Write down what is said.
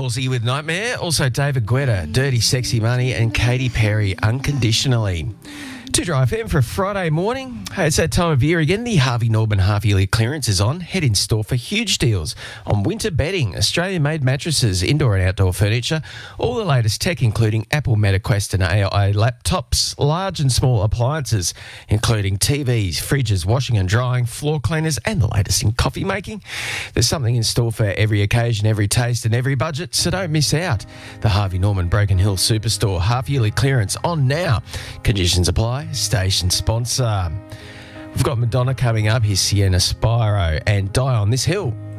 Halsey with Nightmare. Also David Guetta, Dirty Sexy Money, and Katy Perry, Unconditionally. 2 Dry FM for a Friday morning. Hey, it's that time of year again. The Harvey Norman half-yearly clearance is on. Head in store for huge deals on winter bedding, Australian-made mattresses, indoor and outdoor furniture, all the latest tech, including Apple MetaQuest and AI laptops, large and small appliances, including TVs, fridges, washing and drying, floor cleaners, and the latest in coffee making. There's something in store for every occasion, every taste, and every budget, so don't miss out. The Harvey Norman Broken Hill Superstore half-yearly clearance on now. Conditions apply. Station sponsor. We've got Madonna coming up. Here's Sienna Spiro and Die on This Hill.